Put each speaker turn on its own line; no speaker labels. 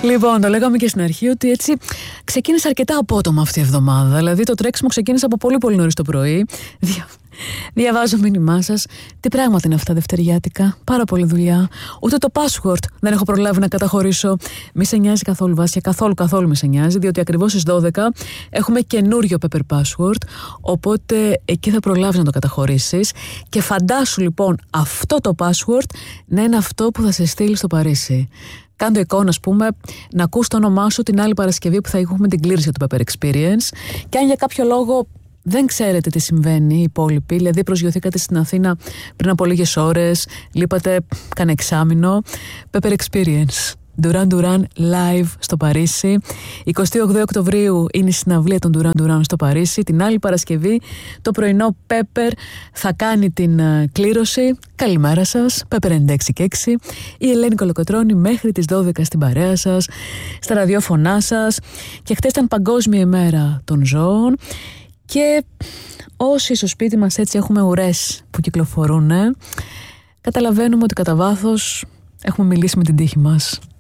Λοιπόν, το λέγαμε και στην αρχή ότι έτσι ξεκίνησε αρκετά απότομα αυτή η εβδομάδα. Δηλαδή το τρέξιμο ξεκίνησε από πολύ πολύ νωρίς το πρωί. Διαβάζω μήνυμά σας. Τι πράγματα είναι αυτά δευτεριάτικα? Πάρα πολλή δουλειά. Ούτε το password δεν έχω προλάβει να καταχωρήσω. Μη σε νοιάζει καθόλου, Βάσια. Καθόλου μη σε νοιάζει. Διότι ακριβώς στις 12 έχουμε καινούριο Pepper Password. Οπότε εκεί θα προλάβεις να το καταχωρήσεις. Και φαντάσου λοιπόν αυτό το password να είναι αυτό που θα σε στείλει στο Παρίσι. Κάντο εικόνα, ας πούμε, να ακούς το όνομά σου την άλλη Παρασκευή που θα έχουμε την κλήρωση του Pepper Experience. Και αν για κάποιο λόγο δεν ξέρετε τι συμβαίνει οι υπόλοιποι, δηλαδή προσγειωθήκατε στην Αθήνα πριν από λίγες ώρες, λείπατε κανένα εξάμηνο, Pepper Experience. Duran Duran live στο Παρίσι. 28 Οκτωβρίου είναι η συναυλία των Duran Duran στο Παρίσι. Την άλλη Παρασκευή το πρωινό Pepper θα κάνει την κλήρωση. Καλημέρα σας, Pepper 96 και 6. Η Ελένη Κολοκοτρώνη μέχρι τις 12 στην παρέα σας, στα ραδιόφωνά σας. Και χτες ήταν Παγκόσμια ημέρα των ζώων. Και όσοι στο σπίτι μας έτσι έχουμε ουρές που κυκλοφορούν, καταλαβαίνουμε ότι κατά βάθος έχουμε μιλήσει με την τύχη μας.